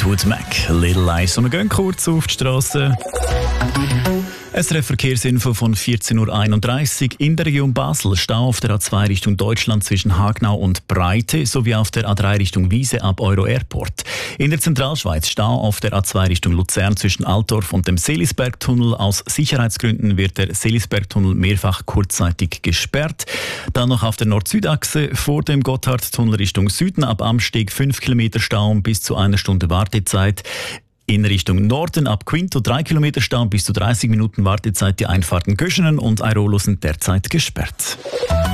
Fleetwood Mac, Little Lies. Und wir gehen kurz auf die Strasse. SRF-Verkehrsinfo von 14.31 Uhr. In der Region Basel Stau auf der A2 Richtung Deutschland zwischen Hagnau und Breite sowie auf der A3 Richtung Wiese ab Euro Airport. In der Zentralschweiz Stau auf der A2 Richtung Luzern zwischen Altdorf und dem Seelisbergtunnel. Aus Sicherheitsgründen wird der Seelisbergtunnel mehrfach kurzzeitig gesperrt. Dann noch auf der Nord-Süd-Achse vor dem Gotthardtunnel Richtung Süden ab Amsteg 5 Kilometer Stau bis zu 1 Stunde Wartezeit. In Richtung Norden ab Quinto 3 Kilometer Stau bis zu 30 Minuten Wartezeit. Die Einfahrten Göschenen und Airolo sind derzeit gesperrt.